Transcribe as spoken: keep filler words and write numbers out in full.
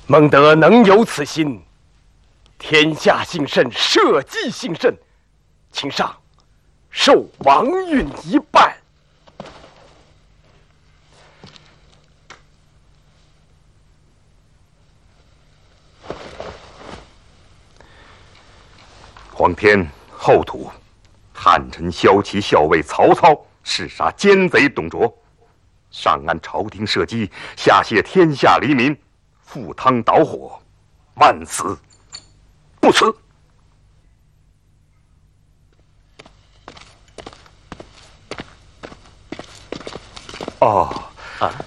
孟德能有此心，天下兴盛，社稷兴盛，请上受王允一拜。 皇天后土，汉臣骁骑校尉曹操弑杀奸贼董卓，上安朝廷社稷，下泄天下黎民，赴汤蹈火，万死不辞。哦，啊。